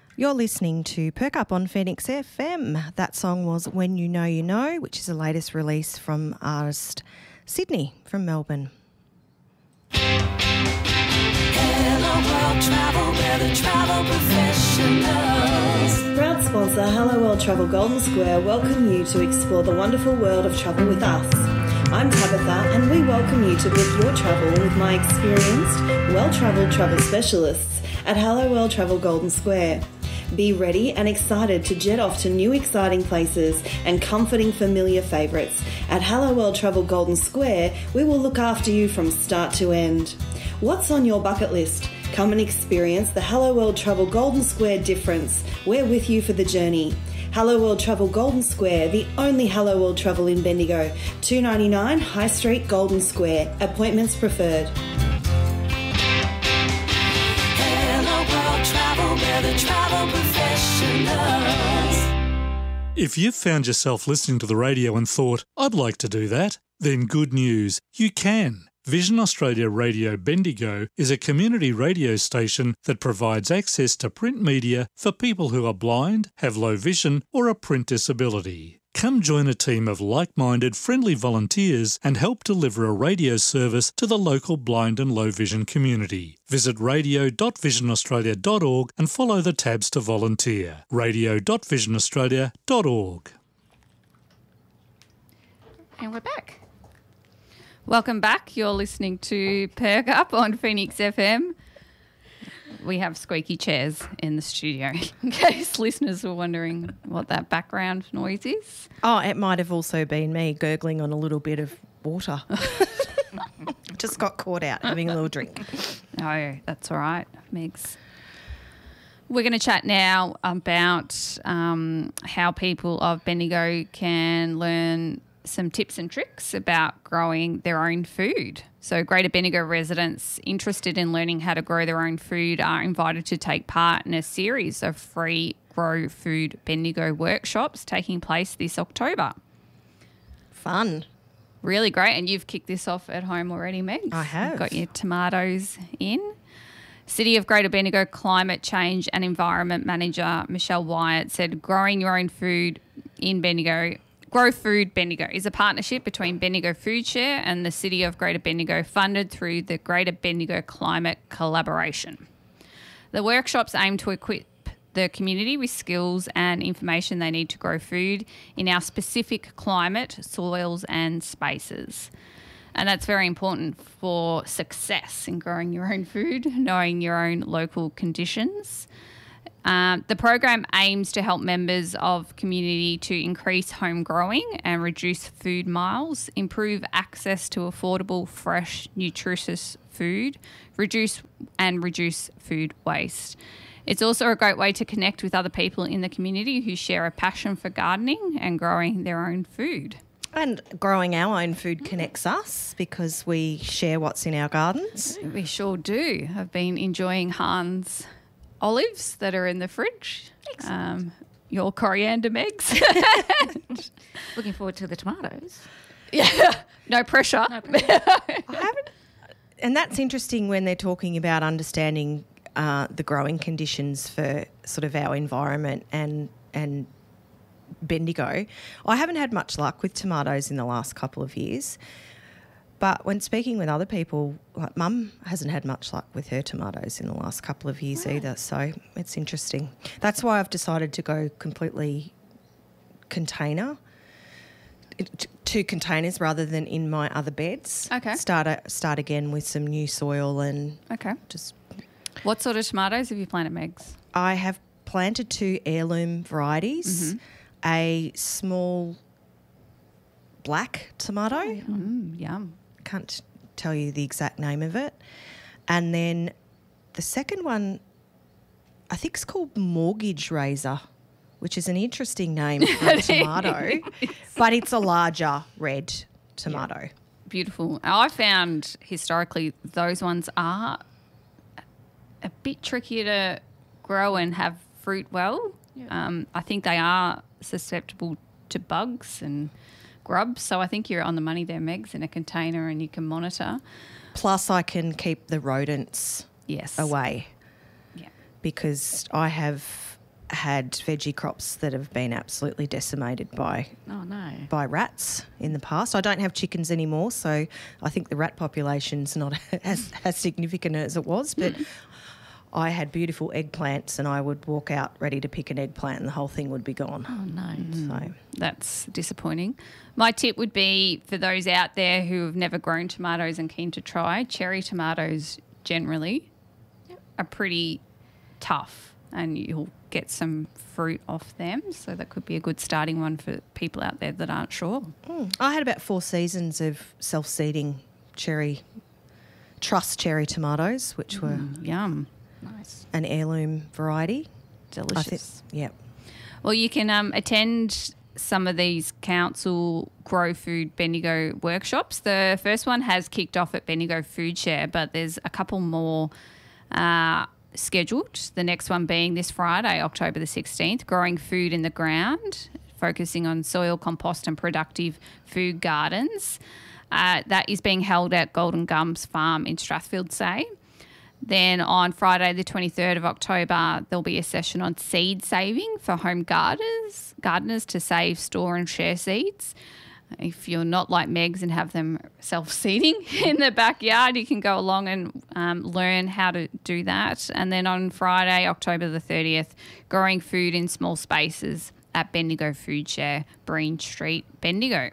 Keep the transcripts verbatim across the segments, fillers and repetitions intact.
You're listening to Perk Up on Phoenix F M. That song was When You Know You Know, which is the latest release from artist Sydney from Melbourne. Hello World Travel, we're the travel professionals. Proud sponsor Hello World Travel Golden Square welcome you to explore the wonderful world of travel with us. I'm Tabitha and we welcome you to book your travel with my experienced, well-travelled travel specialists at Hello World Travel Golden Square. Be ready and excited to jet off to new exciting places and comforting familiar favourites. At Hello World Travel Golden Square, we will look after you from start to end. What's on your bucket list? Come and experience the Hello World Travel Golden Square difference. We're with you for the journey. Hello World Travel Golden Square, the only Hello World Travel in Bendigo. two ninety-nine High Street, Golden Square. Appointments preferred. The travel professionals. If you've found yourself listening to the radio and thought, I'd like to do that, then good news, you can. Vision Australia Radio Bendigo is a community radio station that provides access to print media for people who are blind, have low vision or a print disability. Come join a team of like-minded, friendly volunteers and help deliver a radio service to the local blind and low vision community. Visit radio dot vision australia dot org and follow the tabs to volunteer. radio dot vision australia dot org. And we're back. Welcome back. You're listening to Perk Up on Phoenix F M. We have squeaky chairs in the studio, in case listeners were wondering what that background noise is. Oh, it might have also been me gurgling on a little bit of water. Just got caught out having a little drink. No, that's all right, Megs. We're going to chat now about um, how people of Bendigo can learn some tips and tricks about growing their own food. So Greater Bendigo residents interested in learning how to grow their own food are invited to take part in a series of free Grow Food Bendigo workshops taking place this October. Fun. Really great. And you've kicked this off at home already, Meg. I have. You've got your tomatoes in. City of Greater Bendigo Climate Change and Environment Manager Michelle Wyatt said growing your own food in Bendigo Grow Food Bendigo is a partnership between Bendigo Food Share and the City of Greater Bendigo, funded through the Greater Bendigo Climate Collaboration. The workshops aim to equip the community with skills and information they need to grow food in our specific climate, soils and spaces. And that's very important for success in growing your own food, knowing your own local conditions. Um, the program aims to help members of community to increase home growing and reduce food miles, improve access to affordable, fresh, nutritious food, reduce and reduce food waste. It's also a great way to connect with other people in the community who share a passion for gardening and growing their own food. And growing our own food connects us because we share what's in our gardens. We sure do. I've been enjoying Hans olives that are in the fridge. Um, your coriander, Megs. Looking forward to the tomatoes. Yeah, no pressure. No pressure. I haven't, and that's interesting when they're talking about understanding uh, the growing conditions for sort of our environment and and Bendigo. I haven't had much luck with tomatoes in the last couple of years. But when speaking with other people, like Mum hasn't had much luck with her tomatoes in the last couple of years Right. either. So it's interesting. That's why I've decided to go completely container, t- two containers rather than in my other beds. Okay. Start a, start again with some new soil and Okay. just. What sort of tomatoes have you planted, Megs? I have planted two heirloom varieties, Mm-hmm. a small black tomato. Mm, yum. Can't tell you the exact name of it. And then the second one, I think it's called Mortgage Raiser, which is an interesting name for a tomato, but it's a larger red tomato. Beautiful. I found historically those ones are a bit trickier to grow and have fruit well. Yeah. Um, I think they are susceptible to bugs and grubs, so I think you're on the money there, Megs, in a container and you can monitor. Plus I can keep the rodents Yes. away Yeah. because I have had veggie crops that have been absolutely decimated by Oh, no. by rats in the past. I don't have chickens anymore, so I think the rat population's not as, as significant as it was, but I had beautiful eggplants and I would walk out ready to pick an eggplant and the whole thing would be gone. Oh, no. So That's disappointing. My tip would be for those out there who have never grown tomatoes and keen to try, cherry tomatoes generally are pretty tough and you'll get some fruit off them. So that could be a good starting one for people out there that aren't sure. mm. I had about four seasons of self-seeding cherry, truss cherry tomatoes, which were Yum. Nice. an heirloom variety. Delicious. I think, yep. Well, you can um, attend some of these council grow food Bendigo workshops. The first one has kicked off at Bendigo Food Share, but there's a couple more uh, scheduled. The next one being this Friday, October the sixteenth, Growing Food in the Ground, focusing on soil compost and productive food gardens. Uh, that is being held at Golden Gums Farm in Strathfield Say. Then on Friday, the twenty-third of October, there'll be a session on seed saving for home gardeners, gardeners to save, store and share seeds. If you're not like Megs and have them self-seeding in the backyard, you can go along and um, learn how to do that. And then on Friday, October the thirtieth, Growing Food in Small Spaces at Bendigo Food Share, Breen Street, Bendigo.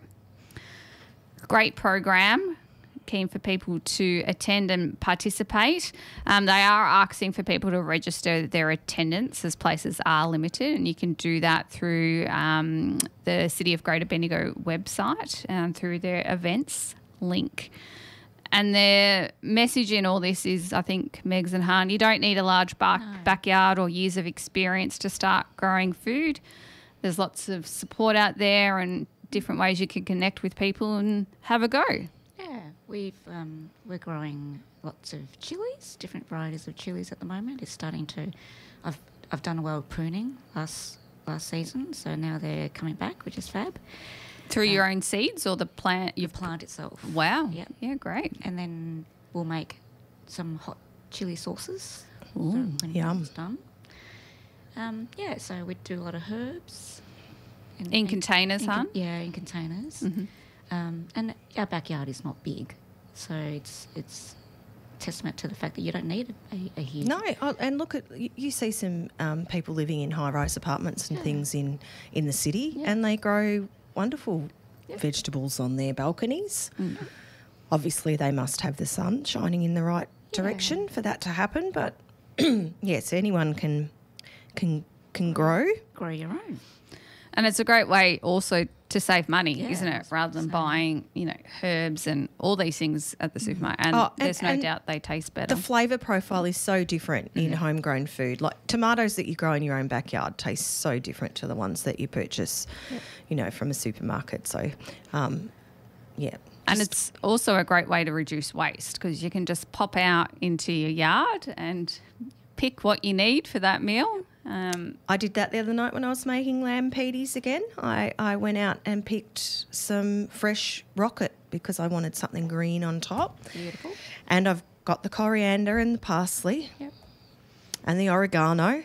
Great program. Keen for people to attend and participate. Um, they are asking for people to register their attendance as places are limited, and you can do that through um, the City of Greater Bendigo website and through their events link. And their message in all this is, I think, Megs and Han, you don't need a large back- no. backyard or years of experience to start growing food. There's lots of support out there and different ways you can connect with people and have a go. Yeah, we've um, we're growing lots of chilies, different varieties of chilies at the moment. It's starting to. I've I've done well pruning last last season, so now they're coming back, which is fab. Through uh, your own seeds or the plant? The plant itself. Wow. Yeah. Yeah, great. And then we'll make some hot chili sauces. Ooh, when yum. it's done. Um, yeah, so we do a lot of herbs. In, in containers, in, huh? Yeah, in containers. Mm-hmm. Um, and our backyard is not big, so it's it's testament to the fact that you don't need a, a huge. No, oh, and look at you, you see some um, people living in high-rise apartments and yeah. things in, in the city, yeah. and they grow wonderful yep. vegetables on their balconies. Mm. Obviously, they must have the sun shining in the right Yeah. direction for that to happen. But yes, anyone can can can grow. Grow your own. And it's a great way also to save money, Yeah, isn't it? that's Rather than what I'm buying, you know, herbs and all these things at the supermarket. And Oh, and- there's no and doubt they taste better. The flavour profile is so different in Mm-hmm. homegrown food. Like tomatoes that you grow in your own backyard taste so different to the ones that you purchase, Yep. you know, from a supermarket. So, um, yeah. And just- it's also a great way to reduce waste because you can just pop out into your yard and pick what you need for that meal. Um, I did that the other night when I was making lamb peaties again. I, I went out and picked some fresh rocket because I wanted something green on top. Beautiful. And I've got the coriander and the parsley Yep. and the oregano.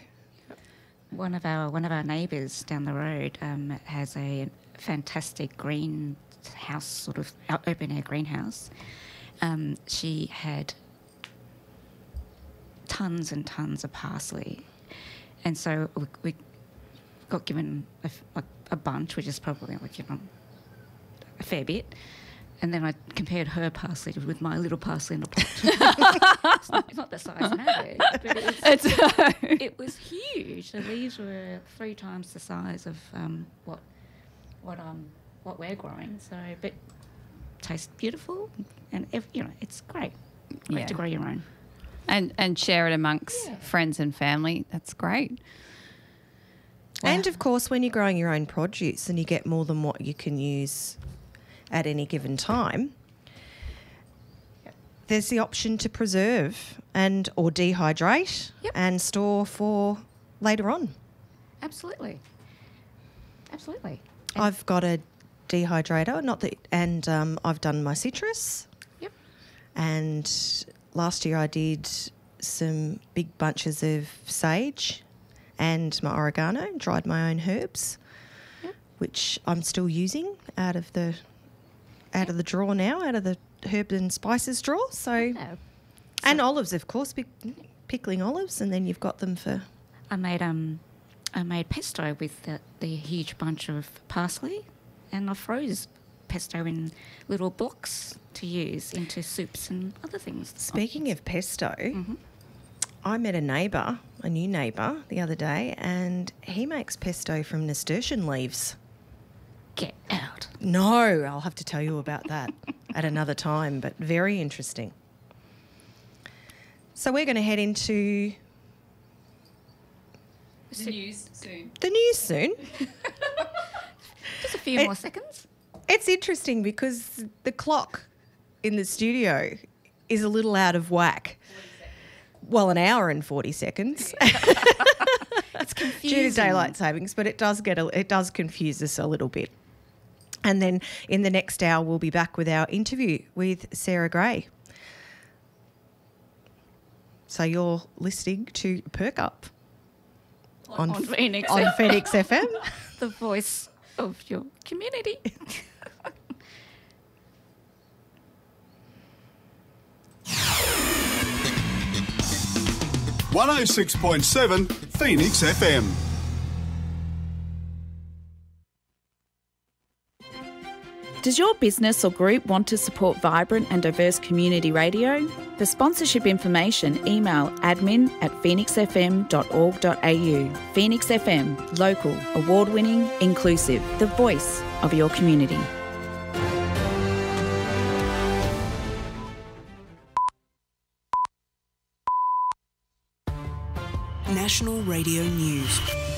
One of our one of our neighbours down the road um, has a fantastic greenhouse, sort of open air greenhouse. Um, she had tons and tons of parsley. And so we, we got given a, like a bunch, which is probably like, you know, a fair bit. And then I compared her parsley with my little parsley in a pot. it's, not, it's not the size of it, but it was, it's it was huge. The leaves were three times the size of um, what what um what we're growing. So, but tastes beautiful, and if, you know, it's great. Great Yeah. to grow your own. and, and share it amongst Yeah. friends and family. That's great. And of course, when you're growing your own produce and you get more than what you can use at any given time, Yep. there's the option to preserve and or dehydrate Yep. and store for later on. Absolutely. Absolutely. And- I've got a dehydrator, not that, and um, I've done my citrus. Yep. And last year I did some big bunches of sage and my oregano, dried my own herbs, yep. which I'm still using out of the out of the drawer now, out of the herb and spices drawer. So, oh. so and olives, of course, pick, pickling olives, and then you've got them for. I made um, I made pesto with the, the huge bunch of parsley, and I froze pesto in little blocks to use into soups and other things. Speaking of pesto, mm-hmm. I met a neighbour, a new neighbour, the other day, and he makes pesto from nasturtium leaves. Get out. No, I'll have to tell you about that at another time, but very interesting. So we're going to head into... The news soon. The news soon. Just a few it, more seconds. It's interesting because the clock in the studio is a little out of whack. Well, an hour and forty seconds. It's confusing. Due to daylight savings, but it does get a, it does confuse us a little bit. And then in the next hour, we'll be back with our interview with Sarah Gray. So you're listening to Perk Up on, on Phoenix, on Phoenix F M. The voice of your community. one oh six point seven Phoenix F M. Does your business or group want to support vibrant and diverse community radio? For sponsorship information, email admin at phoenix f m dot org dot a u. Phoenix F M, local, award-winning, inclusive, the voice of your community. National Radio News.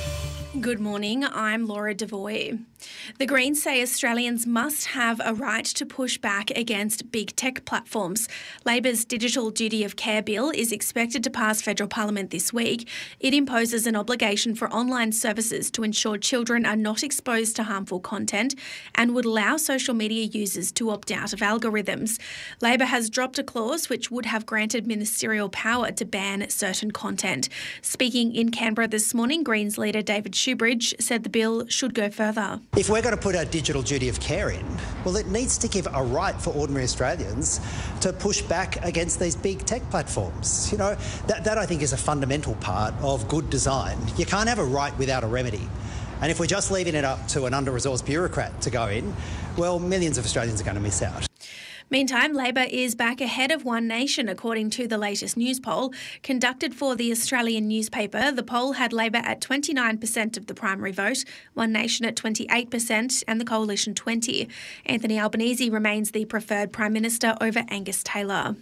Good morning, I'm Laura Devoy. The Greens say Australians must have a right to push back against big tech platforms. Labor's Digital Duty of Care Bill is expected to pass federal parliament this week. It imposes an obligation for online services to ensure children are not exposed to harmful content and would allow social media users to opt out of algorithms. Labor has dropped a clause which would have granted ministerial power to ban certain content. Speaking in Canberra this morning, Greens leader David Shoebridge said the bill should go further. If we're going to put a digital duty of care in, well, it needs to give a right for ordinary Australians to push back against these big tech platforms. You know, that, that I think is a fundamental part of good design. You can't have a right without a remedy. And if we're just leaving it up to an under-resourced bureaucrat to go in, well, millions of Australians are going to miss out. Meantime, Labor is back ahead of One Nation, according to the latest news poll. Conducted for the Australian newspaper, the poll had Labor at twenty-nine percent of the primary vote, One Nation at twenty-eight percent and the Coalition twenty percent. Anthony Albanese remains the preferred Prime Minister over Angus Taylor.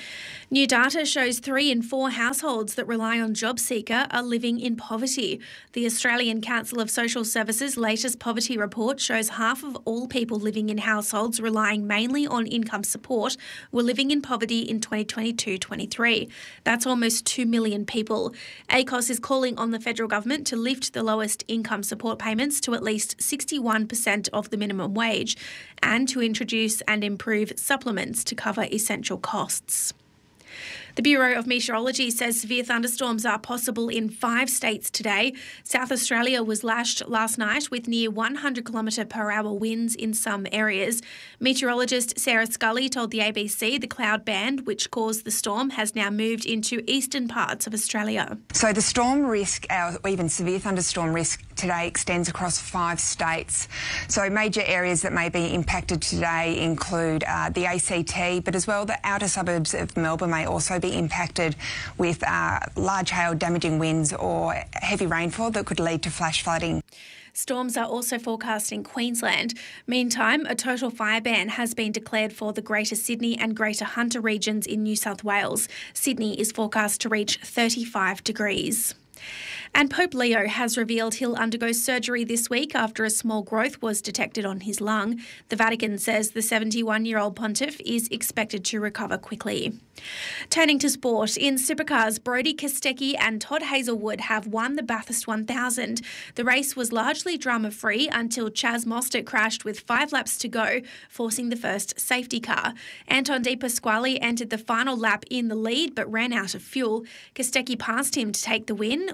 New data shows three in four households that rely on JobSeeker are living in poverty. The Australian Council of Social Services' latest poverty report shows half of all people living in households relying mainly on income support were living in poverty in twenty twenty-two twenty-three. That's almost two million people. A C O S is calling on the federal government to lift the lowest income support payments to at least sixty-one percent of the minimum wage and to introduce and improve supplements to cover essential costs. The Bureau of Meteorology says severe thunderstorms are possible in five states today. South Australia was lashed last night with near one hundred kilometre per hour winds in some areas. Meteorologist Sarah Scully told the A B C the cloud band, which caused the storm, has now moved into eastern parts of Australia. So the storm risk, or even severe thunderstorm risk today, extends across five states. So major areas that may be impacted today include uh, the A C T, but as well the outer suburbs of Melbourne may also be impacted with uh, large hail, damaging winds or heavy rainfall that could lead to flash flooding. Storms are also forecast in Queensland. Meantime, a total fire ban has been declared for the Greater Sydney and Greater Hunter regions in New South Wales. Sydney is forecast to reach thirty-five degrees. And Pope Leo has revealed he'll undergo surgery this week after a small growth was detected on his lung. The Vatican says the seventy-one-year-old pontiff is expected to recover quickly. Turning to sport, in supercars, Brodie Kostecki and Todd Hazelwood have won the Bathurst one thousand. The race was largely drama-free until Chaz Mostert crashed with five laps to go, forcing the first safety car. Anton De Pasquale entered the final lap in the lead but ran out of fuel. Kostecki passed him to take the win, with Will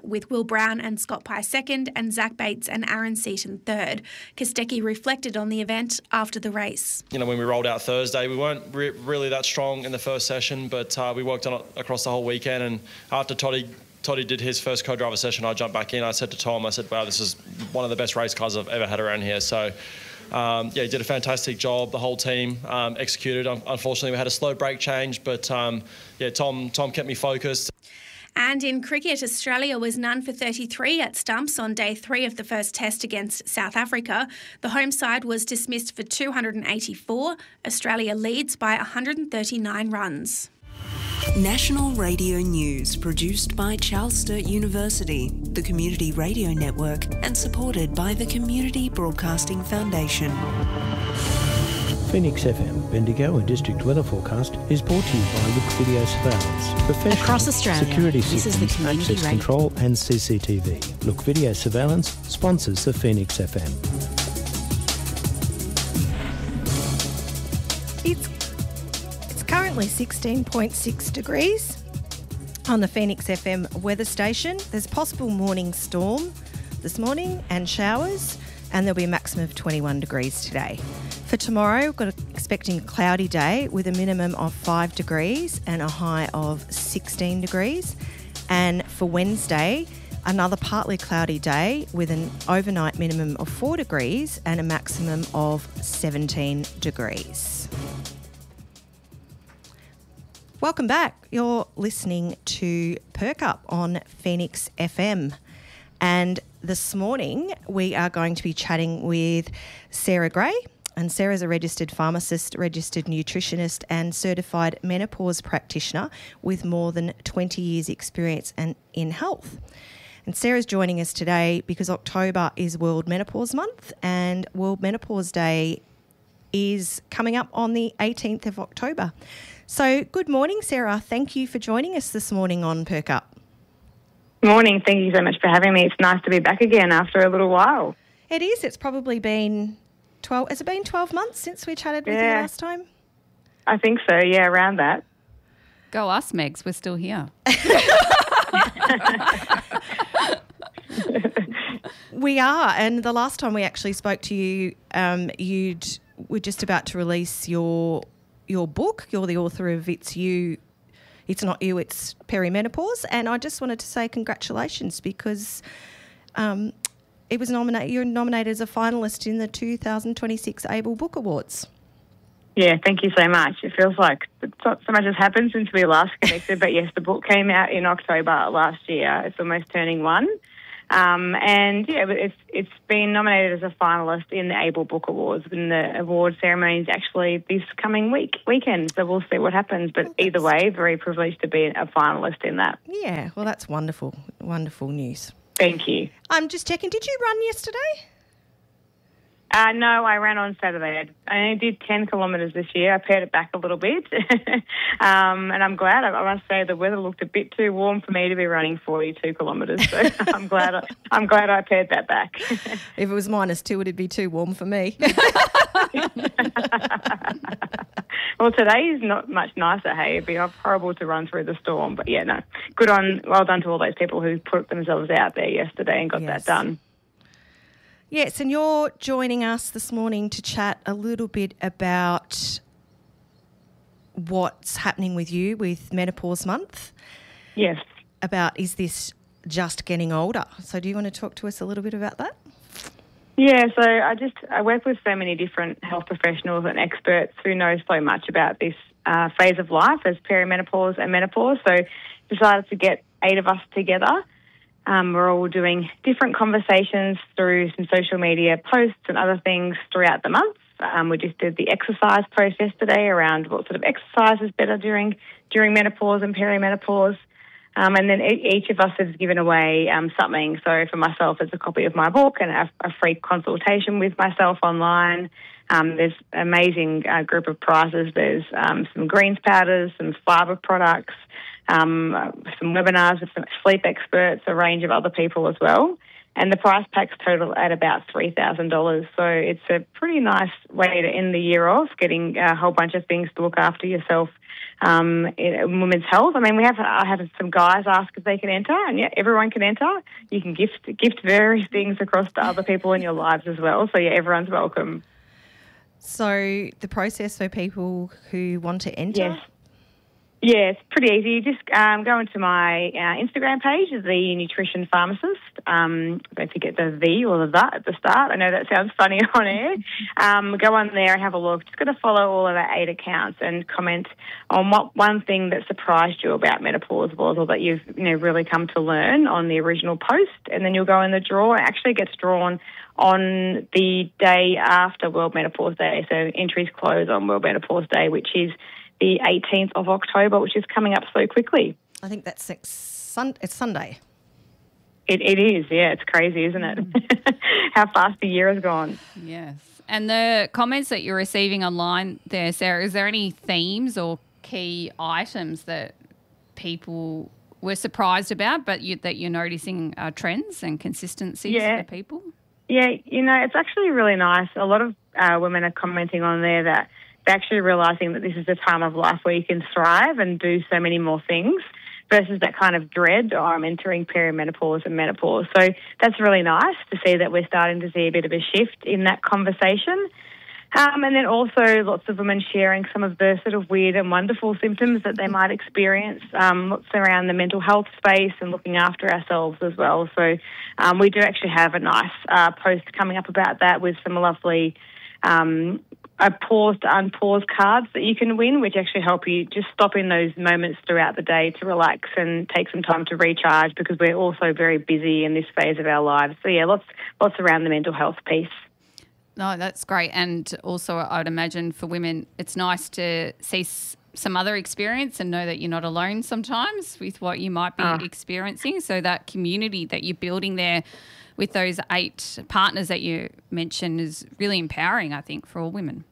Brown and Scott Pye second, and Zach Bates and Aaron Seaton third. Kostecki reflected on the event after the race. You know, when we rolled out Thursday, we weren't re- really that strong in the first session, but uh, we worked on it across the whole weekend. And after Toddy Toddy did his first co-driver session, I jumped back in. I said to Tom, I said, wow, this is one of the best race cars I've ever had around here. So, um, yeah, he did a fantastic job. The whole team um, executed. Unfortunately, we had a slow brake change, but, um, yeah, Tom Tom kept me focused. And in cricket, Australia was none for thirty-three at stumps on day three of the first test against South Africa. The home side was dismissed for two hundred eighty-four. Australia leads by one hundred thirty-nine runs. National Radio News, produced by Charles Sturt University, the Community Radio Network, and supported by the Community Broadcasting Foundation. Phoenix F M, Bendigo and District Weather Forecast is brought to you by Look Video Surveillance. Professional Across Australia, security this systems, is the Community access Radio. control and C C T V. Look Video Surveillance sponsors the Phoenix F M. It's, it's currently sixteen point six degrees on the Phoenix F M weather station. There's possible morning storm this morning and showers, and there'll be a maximum of twenty-one degrees today. For tomorrow, we've got a, expecting a cloudy day with a minimum of five degrees and a high of sixteen degrees. And for Wednesday, another partly cloudy day with an overnight minimum of four degrees and a maximum of seventeen degrees. Welcome back. You're listening to Perk Up on Phoenix F M. And this morning, we are going to be chatting with Sarah Gray. And Sarah's a registered pharmacist, registered nutritionist and certified menopause practitioner with more than twenty years experience and in health. And Sarah's joining us today because October is World Menopause Month and World Menopause Day is coming up on the eighteenth of October. So good morning, Sarah. Thank you for joining us this morning on Perk Up. Morning. Thank you so much for having me. It's nice to be back again after a little while. It is. It's probably been twelve. Has it been twelve months since we chatted with Yeah. you last time? I think so, yeah, around that. Go us, Megs. We're still here. We are. And the last time we actually spoke to you, um, you'd were just about to release your your book. You're the author of It's You, It's Not You, It's Perimenopause. And I just wanted to say congratulations because um, it was nominated. You're nominated as a finalist in the two thousand twenty-six Able Book Awards. Yeah, thank you so much. It feels like so much has happened since we last connected, but yes, the book came out in October last year. It's almost turning one. Um, and yeah, it's it's been nominated as a finalist in the Able Book Awards, and the award ceremony is actually this coming week weekend. So we'll see what happens. But either way, very privileged to be a finalist in that. Yeah, well, that's wonderful, wonderful news. Thank you. I'm just checking. Did you run yesterday? Uh, no, I ran on Saturday. I only did ten kilometres this year. I pared it back a little bit. um, and I'm glad. I, I must say the weather looked a bit too warm for me to be running forty-two kilometres. So I'm glad I, I'm glad I pared that back. If it was minus two, it'd be too warm for me. Well, today is not much nicer, hey. It'd be horrible to run through the storm. But, yeah, no. Good on, well done to all those people who put themselves out there yesterday and got Yes. that done. Yes, and you're joining us this morning to chat a little bit about what's happening with you with Menopause Month. Yes. About is this just getting older? So do you want to talk to us a little bit about that? Yeah, so I just I work with so many different health professionals and experts who know so much about this uh, phase of life as perimenopause and menopause. So decided to get eight of us together. Um, we're all doing different conversations through some social media posts and other things throughout the month. Um, we just did the exercise post yesterday around what sort of exercise is better during during menopause and perimenopause. Um, and then e- each of us has given away um, something. So for myself, it's a copy of my book and a, a free consultation with myself online. Um, there's an amazing uh, group of prizes. There's um, some greens powders, some fibre products, um, uh, some webinars with some sleep experts, a range of other people as well. and the price packs total at about three thousand dollars. So it's a pretty nice way to end the year off, getting a whole bunch of things to look after yourself um, in women's health. I mean, we have I have some guys ask if they can enter, and yeah, everyone can enter. You can gift gift various things across to other people in your lives as well. So yeah, everyone's welcome. So the process for people who want to enter? Yes. Yeah, it's pretty easy. You just um, go into my uh, Instagram page, The Nutrition Pharmacist. Um, don't forget the V or the that at the start. I know that sounds funny on air. Um, go on there and have a look. Just got to follow all of our eight accounts and comment on what one thing that surprised you about menopause was, or that you've you know really come to learn on the original post. And then you'll go in the draw. It actually gets drawn on the day after World Menopause Day. So entries close on World Menopause Day, which is the eighteenth of October, which is coming up so quickly. I think that's six, sun, it's Sunday. It, it is, yeah. It's crazy, isn't it? How fast the year has gone. Yes. And the comments that you're receiving online there, Sarah, is there any themes or key items that people were surprised about, but you, that you're noticing uh, trends and consistencies yeah. for people? Yeah, you know, it's actually really nice. A lot of uh, women are commenting on there that they're actually realising that this is a time of life where you can thrive and do so many more things versus that kind of dread, oh, I'm entering perimenopause and menopause. So that's really nice to see that we're starting to see a bit of a shift in that conversation. Um, and then also lots of women sharing some of the sort of weird and wonderful symptoms that they might experience, um, lots around the mental health space and looking after ourselves as well. So um, we do actually have a nice uh, post coming up about that with some lovely um Uh, pause to unpause cards that you can win, which actually help you just stop in those moments throughout the day to relax and take some time to recharge, because we're also very busy in this phase of our lives. So yeah, lots lots around the mental health piece. No, that's great. And also I'd imagine for women it's nice to see s- some other experience and know that you're not alone sometimes with what you might be Oh. experiencing. So that community that you're building there with those eight partners that you mentioned is really empowering, I think, for all women.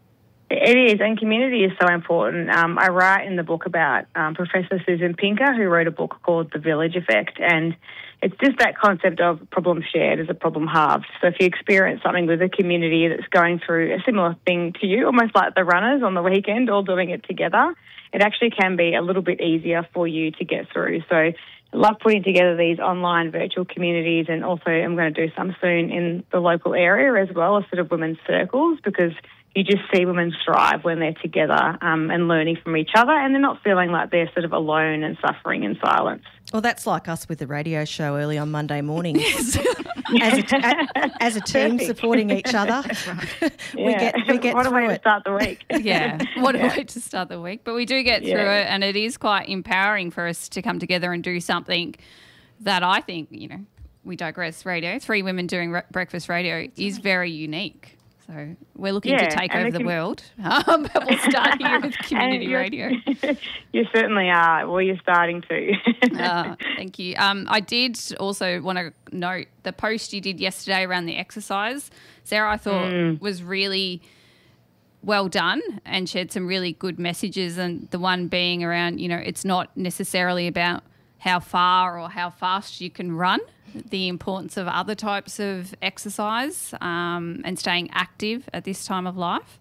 It is, and community is so important. Um, I write in the book about um, Professor Susan Pinker, who wrote a book called The Village Effect, and it's just that concept of problem shared is a problem halved. So if you experience something with a community that's going through a similar thing to you, almost like the runners on the weekend all doing it together, it actually can be a little bit easier for you to get through. So I love putting together these online virtual communities, and also I'm going to do some soon in the local area as well as sort of women's circles, because you just see women thrive when they're together um, and learning from each other, and they're not feeling like they're sort of alone and suffering in silence. Well, that's like us with the radio show early on Monday mornings. as, a, a, as a team Perfect. supporting each other, we Yeah. get we get What a through way to it. start the week. Yeah, what a Yeah. way to start the week. But we do get Yeah. through it, and it is quite empowering for us to come together and do something that I think, you know, we digress radio, three women doing re- breakfast radio is very unique. So we're looking Yeah, to take and over it the can- world. Um, but we'll start here with And community you're- radio. You certainly are. Well, you're starting to. Uh, thank you. Um, I did also want to note the post you did yesterday around the exercise, Sarah, I thought Mm. was really well done and shared some really good messages. And the one being around, you know, it's not necessarily about how far or how fast you can run, the importance of other types of exercise um, and staying active at this time of life.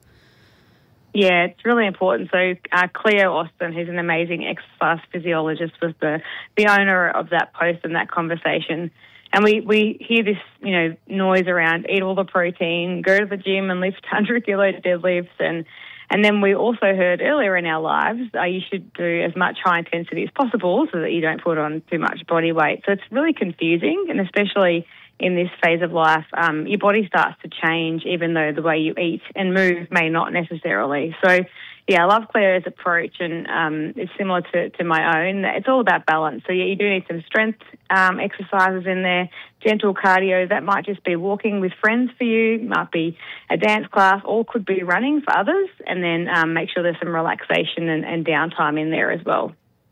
Yeah, it's really important. So uh, Cleo Austin, who's an amazing exercise physiologist, was the, the owner of that post and that conversation. And we, we hear this, you know, noise around eat all the protein, go to the gym and lift one hundred kilo deadlifts. And, and then we also heard earlier in our lives, uh, you should do as much high intensity as possible so that you don't put on too much body weight. So it's really confusing, and especially in this phase of life, um, your body starts to change even though the way you eat and move may not necessarily. So, yeah, I love Claire's approach, and um, it's similar to, to my own. It's all about balance. So, yeah, you do need some strength um, exercises in there, gentle cardio. That might just be walking with friends for you, might be a dance class, or could be running for others, and then um, make sure there's some relaxation and, and downtime in there as well.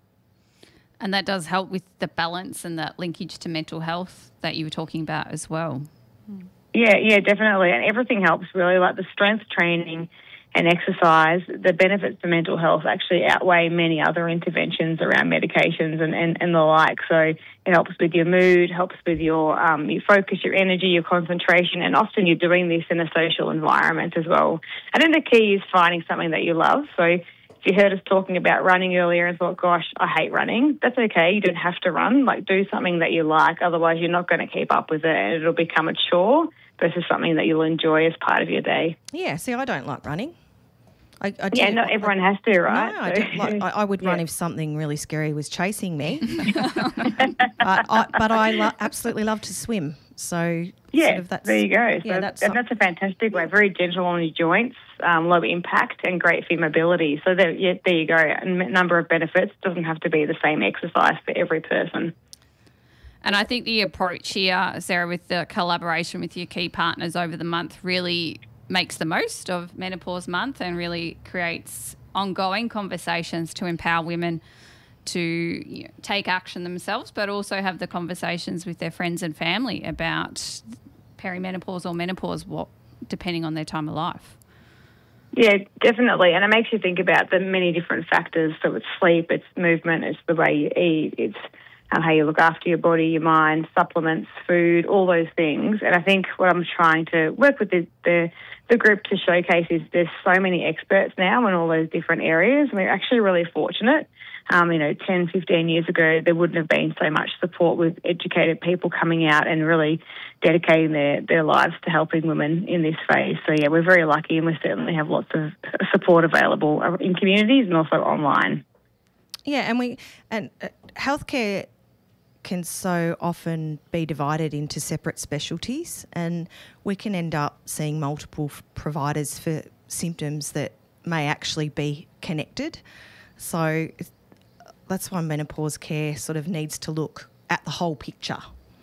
And that does help with the balance and that linkage to mental health that you were talking about as well. Yeah, yeah, definitely. And everything helps really, like the strength training and exercise, the benefits to mental health actually outweigh many other interventions around medications and, and, and the like. So it helps with your mood, helps with your, um, your focus, your energy, your concentration, and often you're doing this in a social environment as well. I think the key is finding something that you love. So if you heard us talking about running earlier and thought, gosh, I hate running, that's okay. You don't have to run. Like, do something that you like. Otherwise, you're not going to keep up with it and it'll become a chore versus something that you'll enjoy as part of your day. Yeah, see, I don't like running. I, I yeah, do, not everyone has to, right? No, I, don't like, I, I would Yeah. run if something really scary was chasing me. uh, I, but I lo- absolutely love to swim. So Yeah, sort of that's, there you go. So Yeah, that's and that's a fantastic way. Very gentle on your joints, um, low impact, and great for your mobility. So there, yeah, there you go. A number of benefits. Doesn't have to be the same exercise for every person. And I think the approach here, Sarah, with the collaboration with your key partners over the month really makes the most of Menopause Month and really creates ongoing conversations to empower women to, you know, take action themselves, but also have the conversations with their friends and family about perimenopause or menopause, what depending on their time of life. Yeah, definitely. And it makes you think about the many different factors. So it's sleep, it's movement, it's the way you eat, it's um, how you look after your body, your mind, supplements, food, all those things. And I think what I'm trying to work with the, the, the group to showcase is there's so many experts now in all those different areas. And we're actually really fortunate. Um, you know, ten, fifteen years ago, there wouldn't have been so much support with educated people coming out and really dedicating their, their lives to helping women in this phase. So, yeah, we're very lucky and we certainly have lots of support available in communities and also online. Yeah, and we and uh, healthcare can so often be divided into separate specialties, and we can end up seeing multiple f- providers for symptoms that may actually be connected. So it's, that's why menopause care sort of needs to look at the whole picture.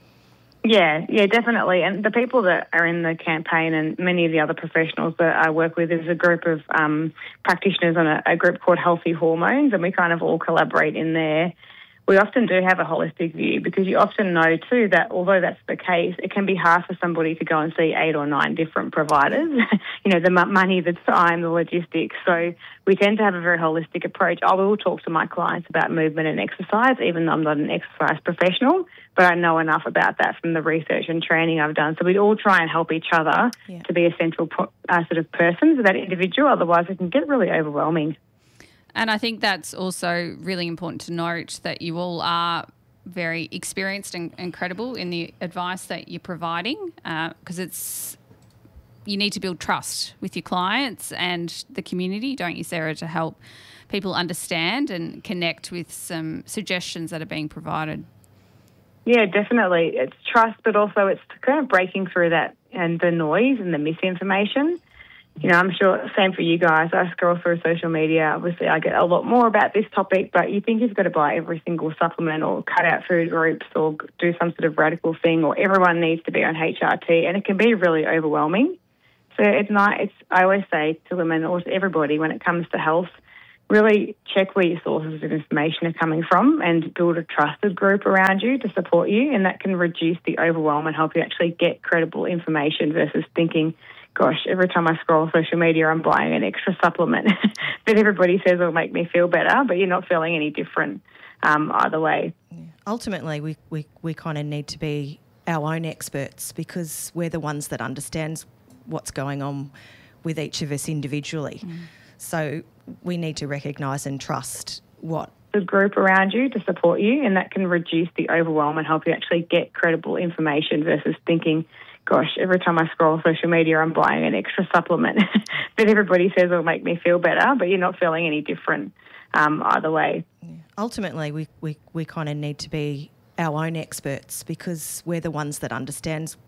Yeah, yeah, definitely. And the people that are in the campaign and many of the other professionals that I work with is a group of um, practitioners on a, a group called Healthy Hormones, and we kind of all collaborate in there. We often do have a holistic view because you often know too that although that's the case, it can be hard for somebody to go and see eight or nine different providers, you know, the m- money, the time, the logistics. So we tend to have a very holistic approach. I will talk to my clients about movement and exercise, even though I'm not an exercise professional, but I know enough about that from the research and training I've done. So we all try and help each other Yeah. to be a central po- uh, sort of person for that individual. Otherwise it can get really overwhelming. And I think that's also really important to note that you all are very experienced and, and credible in the advice that you're providing, because uh, it's you need to build trust with your clients and the community, don't you, Sarah, to help people understand and connect with some suggestions that are being provided. Yeah, definitely. It's trust, but also it's kind of breaking through that and the noise and the misinformation. You know, I'm sure, same for you guys. I scroll through social media. Obviously, I get a lot more about this topic, but you think you've got to buy every single supplement or cut out food groups or do some sort of radical thing, or everyone needs to be on H R T, and it can be really overwhelming. So it's not, it's, I always say to women or to everybody when it comes to health, really check where your sources of information are coming from and build a trusted group around you to support you, and that can reduce the overwhelm and help you actually get credible information versus thinking, gosh, every time I scroll social media, I'm buying an extra supplement that everybody says will make me feel better, but you're not feeling any different um, either way. Yeah. Ultimately, we, we, we kind of need to be our own experts because we're the ones that understands what's going on with each of us individually. Mm. So we need to recognise and trust what the group around you to support you, and that can reduce the overwhelm and help you actually get credible information versus thinking, gosh, every time I scroll social media, I'm buying an extra supplement that everybody says will make me feel better, but you're not feeling any different um, either way. Yeah. Ultimately, we, we, we kind of need to be our own experts because we're the ones that understands